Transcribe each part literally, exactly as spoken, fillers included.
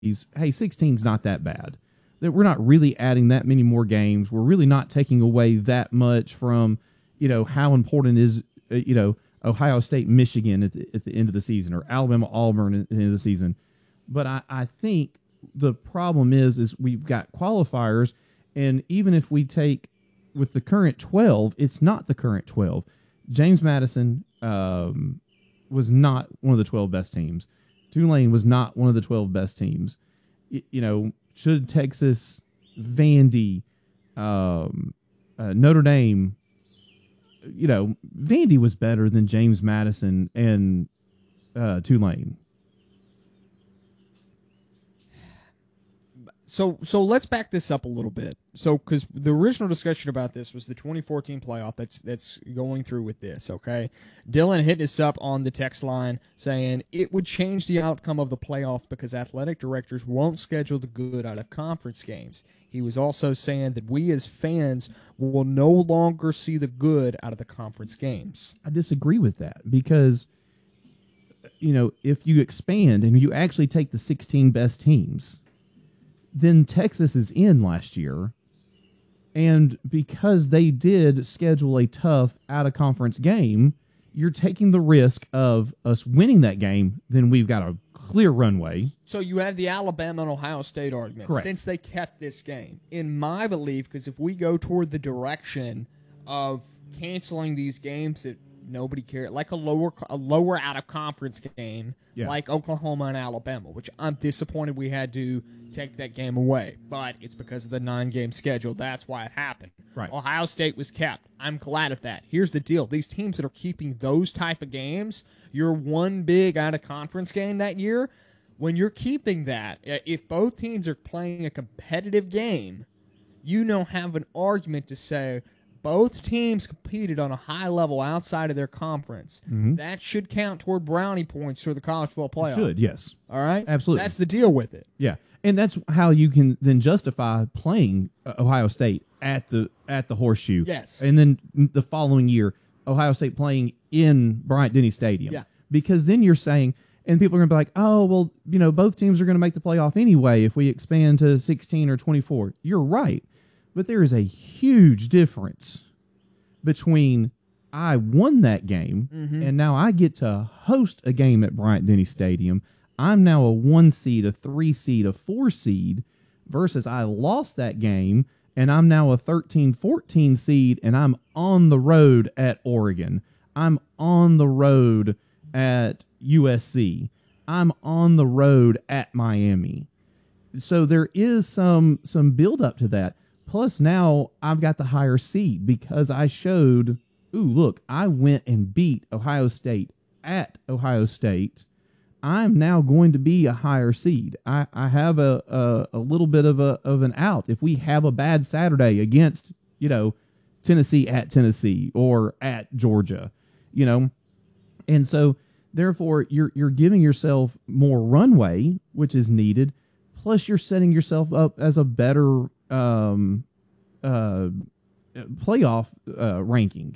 hey, sixteen's not that bad. That we're not really adding that many more games. We're really not taking away that much from, you know, how important is, uh, you know, Ohio State, Michigan at the, at the end of the season, or Alabama, Auburn at the end of the season. But I, I think the problem is, is we've got qualifiers, and even if we take with the current twelve, it's not the current twelve. James Madison um, was not one of the twelve best teams. Tulane was not one of the twelve best teams. Y- you know, should Texas, Vandy, um, uh, Notre Dame, you know, Vandy was better than James Madison and uh, Tulane. So so let's back this up a little bit. So because the original discussion about this was the twenty fourteen playoff that's that's going through with this, okay? Dylan hit us up on the text line saying it would change the outcome of the playoff because athletic directors won't schedule the good out of conference games. He was also saying that we as fans will no longer see the good out of the conference games. I disagree with that because, you know, if you expand and you actually take the sixteen best teams, then Texas is in last year, and because they did schedule a tough out-of-conference game, you're taking the risk of us winning that game, then we've got a clear runway. So you have the Alabama and Ohio State argument. Correct. Since they kept this game. In my belief, because if we go toward the direction of canceling these games that nobody cared, like a lower a lower out-of-conference game, yeah. like Oklahoma and Alabama, which I'm disappointed we had to take that game away. But it's because of the nine-game schedule. That's why it happened. Right. Ohio State was kept. I'm glad of that. Here's the deal. These teams that are keeping those type of games, your one big out-of-conference game that year, when you're keeping that, if both teams are playing a competitive game, you don't have an argument to say, both teams competed on a high level outside of their conference. Mm-hmm. That should count toward brownie points for the college football playoff. It should, yes. All right? Absolutely. That's the deal with it. Yeah. And that's how you can then justify playing Ohio State at the at the Horseshoe. Yes. And then the following year, Ohio State playing in Bryant-Denny Stadium. Yeah. Because then you're saying, and people are going to be like, oh, well, you know, both teams are going to make the playoff anyway if we expand to sixteen or twenty-four. You're right. But there is a huge difference between I won that game mm-hmm. and now I get to host a game at Bryant-Denny Stadium. I'm now a one seed, a three seed, a four seed versus I lost that game and I'm now a thirteen, fourteen seed and I'm on the road at Oregon. I'm on the road at U S C. I'm on the road at Miami. So there is some some build up to that. Plus, now I've got the higher seed because I showed, ooh, look, I went and beat Ohio State at Ohio State. I'm now going to be a higher seed. I, I have a, a a little bit of a of an out if we have a bad Saturday against, you know, Tennessee at Tennessee or at Georgia, you know. And so, therefore, you're you're giving yourself more runway, which is needed. Plus, you're setting yourself up as a better um, uh, playoff uh, ranking.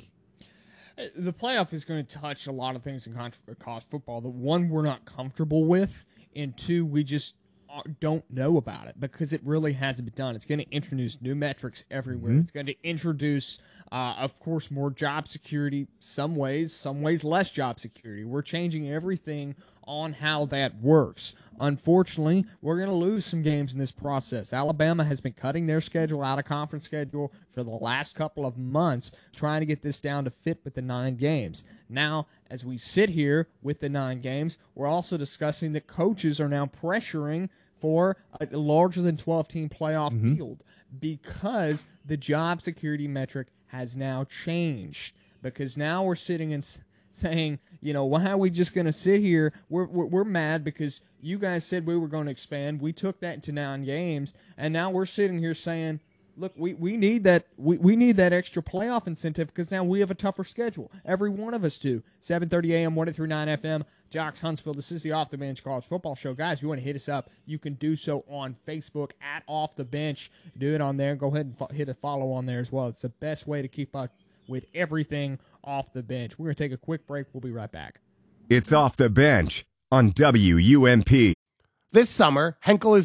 The playoff is going to touch a lot of things in college football. The one we're not comfortable with, and two, we just don't know about it because it really hasn't been done. It's going to introduce new metrics everywhere. Mm-hmm. It's going to introduce, uh, of course, more job security, some ways, some ways less job security. We're changing everything on how that works. Unfortunately, we're going to lose some games in this process. Alabama has been cutting their schedule out of conference schedule for the last couple of months, trying to get this down to fit with the nine games. Now, as we sit here with the nine games, we're also discussing that coaches are now pressuring for a larger than twelve-team playoff mm-hmm. field because the job security metric has now changed. Because now we're sitting in saying, you know, why are we just going to sit here? We're, we're we're mad because you guys said we were going to expand. We took that to nine games, and now we're sitting here saying, look, we, we need that we, we need that extra playoff incentive because now we have a tougher schedule. Every one of us do. seven thirty a.m., one oh three point nine F M, Jocks Huntsville. This is the Off the Bench College Football Show. Guys, if you want to hit us up, you can do so on Facebook at Off the Bench. Do it on there. Go ahead and fo- hit a follow on there as well. It's the best way to keep up with everything off the bench. We're going to take a quick break. We'll be right back. It's Off the Bench on W U M P. This summer, Henkel is